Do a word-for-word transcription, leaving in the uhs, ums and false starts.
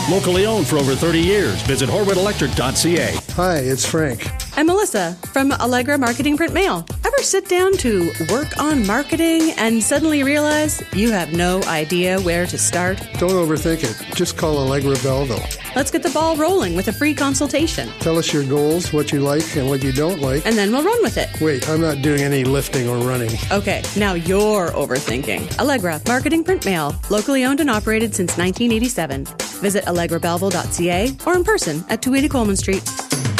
Locally owned for over thirty years. Visit horwood electric dot c a. Hi, it's Frank. I'm Melissa from Allegra Marketing Print Mail. Ever sit down to work on marketing and suddenly realize you have no idea where to start? Don't overthink it. Just call Allegra Belleville. Let's get the ball rolling with a free consultation. Tell us your goals, what you like and what you don't like. And then we'll run with it. Wait, I'm not doing any lifting or running. Okay, now you're overthinking. Allegra Marketing Print Mail. Locally owned and operated since nineteen eighty-seven. Visit allegra belleville dot c a or in person at two eighty Coleman Street.